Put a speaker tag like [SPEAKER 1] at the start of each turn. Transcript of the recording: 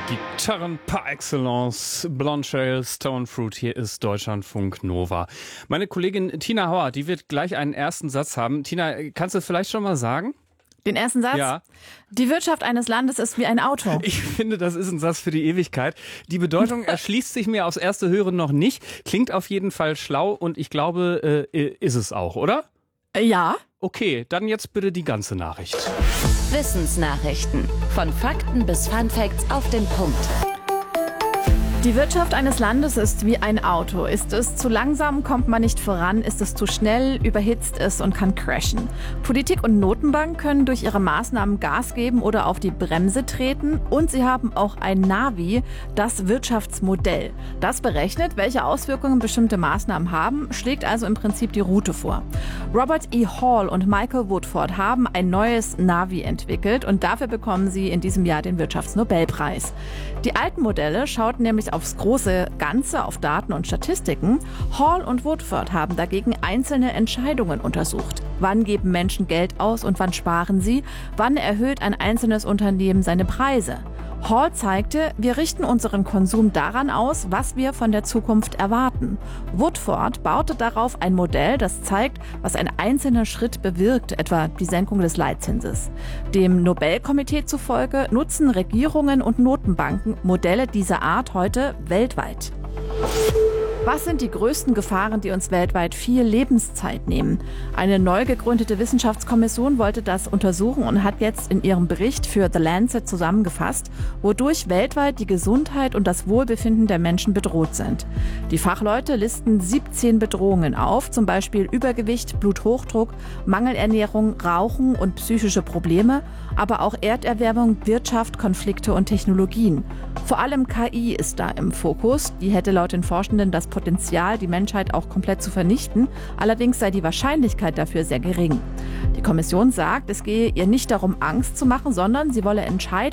[SPEAKER 1] Gitarren par excellence, Blonde Shell, Stone Fruit, hier ist Deutschlandfunk Nova. Meine Kollegin Tina Hauer, die wird gleich einen ersten Satz haben. Tina, kannst du es vielleicht schon mal sagen?
[SPEAKER 2] Den ersten Satz?
[SPEAKER 1] Ja.
[SPEAKER 2] Die Wirtschaft eines Landes ist wie ein Auto.
[SPEAKER 1] Ich finde, das ist ein Satz für die Ewigkeit. Die Bedeutung erschließt sich mir aufs erste Hören noch nicht. Klingt auf jeden Fall schlau und ich glaube, ist es auch, oder?
[SPEAKER 2] Ja.
[SPEAKER 1] Okay, dann jetzt bitte die ganze Nachricht.
[SPEAKER 3] Wissensnachrichten. Von Fakten bis Funfacts auf den Punkt.
[SPEAKER 2] Die Wirtschaft eines Landes ist wie ein Auto. Ist es zu langsam, kommt man nicht voran. Ist es zu schnell, überhitzt es und kann crashen. Politik und Notenbank können durch ihre Maßnahmen Gas geben oder auf die Bremse treten. Und sie haben auch ein Navi, das Wirtschaftsmodell. Das berechnet, welche Auswirkungen bestimmte Maßnahmen haben, schlägt also im Prinzip die Route vor. Robert E. Hall und Michael Woodford haben ein neues Navi entwickelt und dafür bekommen sie in diesem Jahr den Wirtschaftsnobelpreis. Die alten Modelle schauten nämlich aufs große Ganze, auf Daten und Statistiken. Hall und Woodford haben dagegen einzelne Entscheidungen untersucht. Wann geben Menschen Geld aus und wann sparen sie? Wann erhöht ein einzelnes Unternehmen seine Preise? Hall zeigte, wir richten unseren Konsum daran aus, was wir von der Zukunft erwarten. Woodford baute darauf ein Modell, das zeigt, was ein einzelner Schritt bewirkt, etwa die Senkung des Leitzinses. Dem Nobelkomitee zufolge nutzen Regierungen und Notenbanken Modelle dieser Art heute weltweit. Was sind die größten Gefahren, die uns weltweit viel Lebenszeit nehmen? Eine neu gegründete Wissenschaftskommission wollte das untersuchen und hat jetzt in ihrem Bericht für The Lancet zusammengefasst, wodurch weltweit die Gesundheit und das Wohlbefinden der Menschen bedroht sind. Die Fachleute listen 17 Bedrohungen auf, zum Beispiel Übergewicht, Bluthochdruck, Mangelernährung, Rauchen und psychische Probleme, aber auch Erderwärmung, Wirtschaft, Konflikte und Technologien. Vor allem KI ist da im Fokus. Die hätte laut den Forschenden das Potenzial, die Menschheit auch komplett zu vernichten. Allerdings sei die Wahrscheinlichkeit dafür sehr gering. Die Kommission sagt, es gehe ihr nicht darum, Angst zu machen, sondern sie wolle entscheiden,